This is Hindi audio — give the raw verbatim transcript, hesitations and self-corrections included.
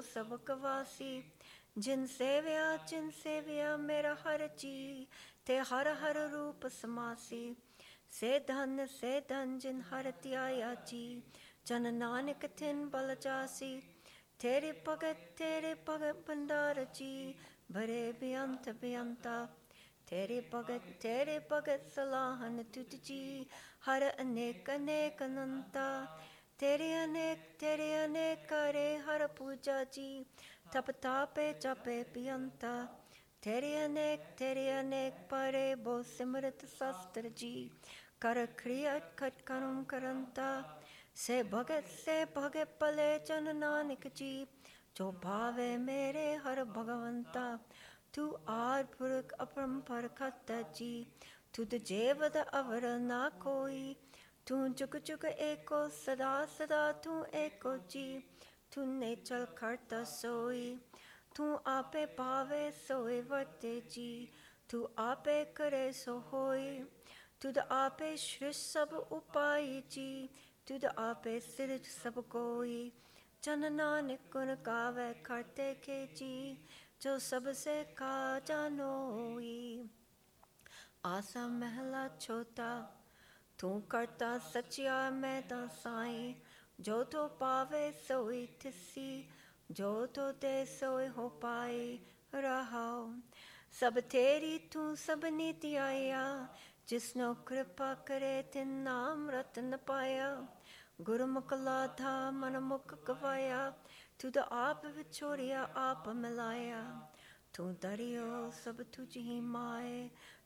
सब कवासी। जिन सेव्या जिन सेव्या मेरा हर जी, ते हर हर रूप समासी। से धन से धन जिन हर त्याया जी, जन नानक थिन बल जासी। तेरे भगत तेरे भगत भंडार जी, भरे बेअंत बेअंता। तेरे भगत तेरे भगत सलाहन तुझ जी, हर अनेक अनेक अनंता। तेरे अनेक तेरे अनेक करे हर पूजा जी, तप तापे जपे बेअंता। तेरे अनेक तेरे अनेक परे बो सिमरत शास्त्र जी, कर क्रिया खट करम करंता। से भगत से भगत पले जन नानक जी, जो भावे मेरे हर भगवंता। तू आद पुरख अपरंपर खाता जी, तुद जेवद अवर ना कोई। तू जुग जुग एको सदा सदा तू एको जी, तू नेचल करता सोई। तू आपे पावे सोए वर्ते जी, तू आपे करे सो होई। तुद आपे सृष्टि सब उपाय जी, तुद आपे सिरज सब कोई। जन नानक गुण गावे करते के जी, जो सबसे का जानोई। आसा महला छोटा, तू करता सचिया मैं तो साई। जो तो पावे सोई तिसी, जो तो दे सोई हो पाई रहाओ। सब तेरी तू सब नीति आया, जिसनो कृपा करे तिन नाम रतन पाया। गुरुमुख लाधा मन मुख गवाया, तुद आप विछोड़िया आप मिलाया। तू दरियो सब तुझ ही माए,